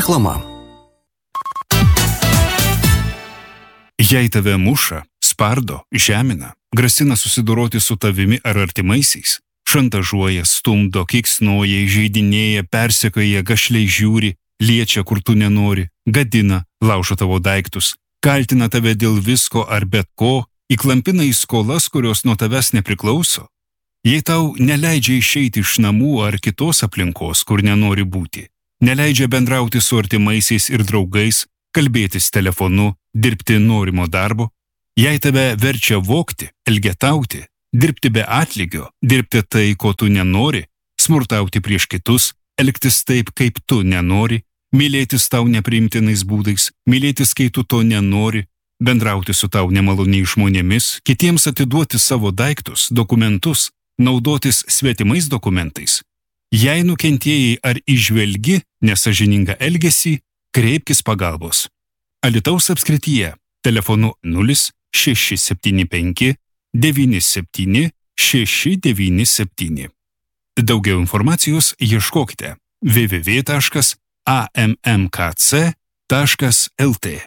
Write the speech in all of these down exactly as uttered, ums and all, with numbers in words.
Reklama. Jei tave muša, spardo, žemina, grasina susidoroti su tavimi ar artimaisiais, šantažuoja, stumdo, kiksnoja, įžeidinėja, persekioja, gašliai žiūri, liečia, kur tu nenori, gadina, laužo tavo daiktus, kaltina tave dėl visko ar bet ko, įklampina į skolas, kurios nuo tavęs nepriklauso. Jei tau neleidžia išeiti iš namų ar kitos aplinkos, kur nenori būti, neleidžia bendrauti su artimaisiais ir draugais, kalbėtis telefonu, dirbti norimo darbo, jei tave verčia vogti, elgetauti, dirbti be atlygio, dirbti tai, ko tu nenori, smurtauti prieš kitus, elgtis taip, kaip tu nenori, mylėtis tau nepriimtinais būdais, mylėtis, kai tu to nenori, bendrauti su tau nemaloniais žmonėmis, kitiems atiduoti savo daiktus, dokumentus, naudotis svetimais dokumentais. Jei nukentėjai ar įžvelgi nesąžiningą elgesį, kreipkis pagalbos. Alytaus apskrityje telefonu nulis šeši septyni penki devyni septyni šeši devyni septyni. Daugiau informacijos ieškokite w w w taškas a m m k c taškas l t.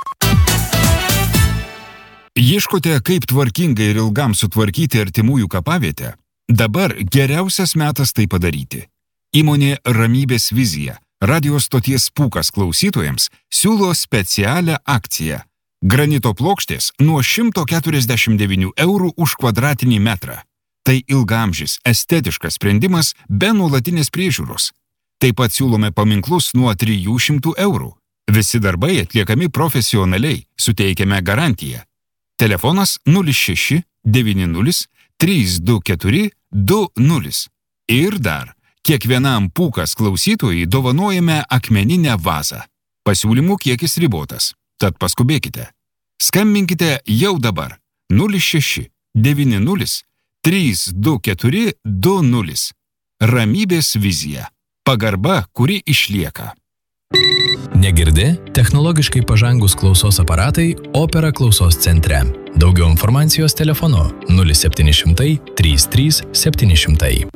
Ieškote, kaip tvarkingai ir ilgam sutvarkyti artimųjų kapavietę? Dabar geriausias metas tai padaryti. Įmonė Ramybės vizija, radio stoties Pūkas klausytojams, siūlo specialią akciją. Granito plokštės nuo šimto keturiasdešimt devynių eurų už kvadratinį metrą. Tai ilgamžis, estetiškas sprendimas be nuolatinės priežiūros. Taip pat siūlome paminklus nuo trijų šimtų eurų. Visi darbai atliekami profesionaliai, suteikiame garantiją. Telefonas nulis šeši devyni nulis trys du keturi du nulis. Ir dar, kiekvienam Pūkas klausytojui dovanojame akmeninę vazą. Pasiūlymų kiekis ribotas, tad paskubėkite. Skambinkite jau dabar nulis šeši devyni nulis trys du keturi du nulis. Ramybės vizija. Pagarba, kuri išlieka. Negirdi? Technologiškai pažangus klausos aparatai Opera klausos centre. Daugiau informacijos telefonu nulis septyni šimtai trys trys septyni šimtai.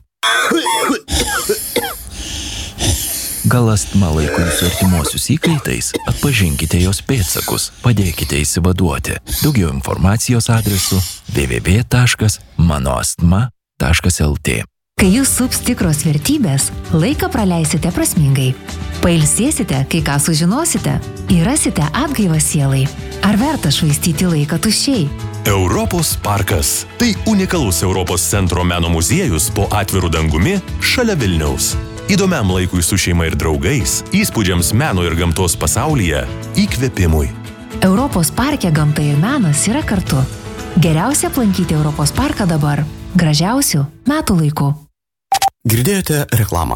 Gal astma laiko jūsų artimuosius įkaitais? Atpažinkite jos pėdsakus, padėkite išsivaduoti. Daugiau informacijos adresu w w w taškas mano astma taškas l t. Kai jūs sups tikros vertybės, laiką praleisite prasmingai. Pailsėsite, kai ką sužinosite, ir rasite atgaivą sielai. Ar verta švaistyti laiką tuščiai? Europos parkas. Tai unikalus Europos centro meno muziejus po atviru dangumi šalia Vilniaus. Įdomiam laikui su šeima ir draugais, įspūdžiams meno ir gamtos pasaulyje, įkvėpimui. Europos parke gamta ir menas yra kartu. Geriausia aplankyti Europos parką dabar. Gražiausių metų laikų. Girdėjote reklamą.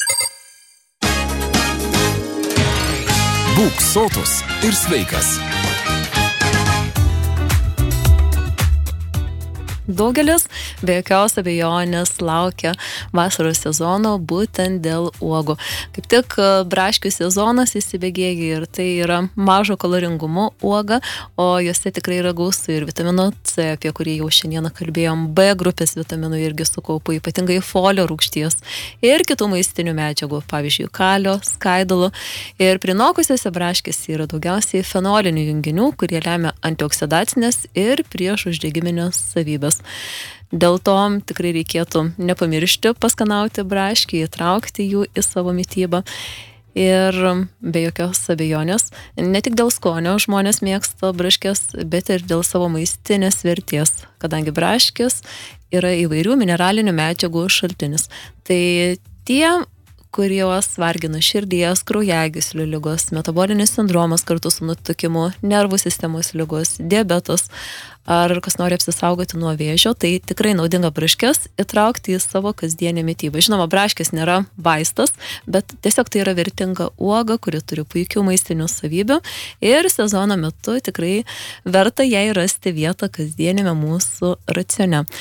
Būk sotus ir sveikas. Daugelis be jokios abejonės laukia vasaros sezono būtent dėl uogų. Kaip tik braškių sezonas įsibėgėja ir tai yra mažo kaloringumo uoga, o jose tikrai yra gausu ir vitamino C, apie kurį jau šiandieną kalbėjom, B grupės vitaminų irgi sukaupu, ypatingai folio rūgšties ir kitų maistinių medžiagų, pavyzdžiui, kalio, skaidulų. Ir prinokusiuose braškėse yra daugiausiai fenolinių junginių, kurie lemia antioksidacinės ir priešuždegiminės savybės. Dėl to tikrai reikėtų nepamiršti paskanauti braškį, įtraukti jų į savo mitybą. Ir be jokios abejonės, ne tik dėl skonio žmonės mėgsta braškės, bet ir dėl savo maistinės vertės, kadangi braškės yra įvairių mineralinių medžiagų šaltinis. Tai tie, kurios vargina širdies, kraujagyslių ligos, metabolinis sindromas kartu su nutukimu, nervų sistemos ligos, diabetas, ar kas nori apsisaugoti nuo vėžio, tai tikrai naudinga braškes įtraukti į savo kasdienę mitybą. Žinoma, braškės nėra vaistas, bet tiesiog tai yra vertinga uoga, kuri turi puikių maistinių savybių ir sezono metu tikrai verta jai rasti vietą kasdienėme mūsų racione.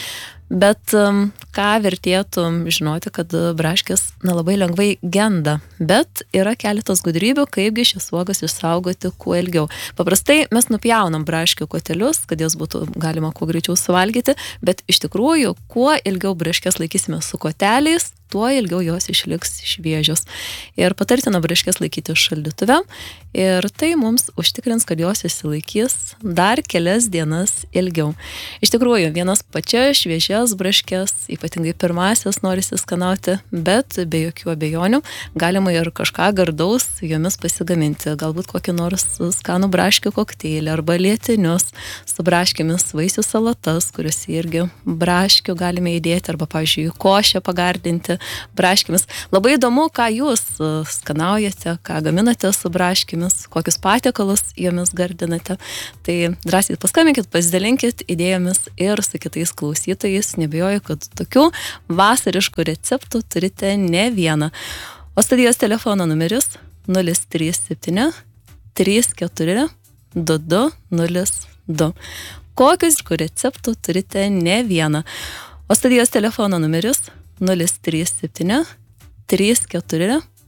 Bet um, ką vertėtų žinoti, kad braškės na, labai lengvai genda, bet yra keletas gudrybių, kaipgi šis uogas išsaugoti kuo ilgiau. Paprastai mes nupjaunam braškių kotelius, kad jas būtų galima kuo greičiau suvalgyti, bet iš tikrųjų, kuo ilgiau braškės laikysime su koteliais, tuo ilgiau jos išliks šviežios. Ir patartina braškės laikyti šaldytuve ir tai mums užtikrins, kad jos išsilaikys dar kelias dienas ilgiau. Iš tikrųjų, vienas pačias šviežias braškės, ypatingai pirmasias norisi skanauti, bet be jokių abejonių galima ir kažką gardaus jomis pasigaminti. Galbūt kokį nors skanų braškių kokteilį arba lietinius su braškėmis vaisių salatas, kuriuos irgi braškių galime įdėti arba, pavyzdžiui, košę pagardinti braškėmis. Labai įdomu, ką jūs skanaujate, ką gaminate su braškėmis, kokius patiekalus jomis gardinate. Tai drąsiai paskambinkit, pasidalinkit idėjomis ir su kitais klausytojais. Nebijoju, kad tokių vasariškų receptų turite ne vieną. O studijos telefono numeris nulis trys septyni trys keturi du du nulis du. Kokius receptų turite ne vieną. O studijos telefono numeris nulis trys septyni trys keturi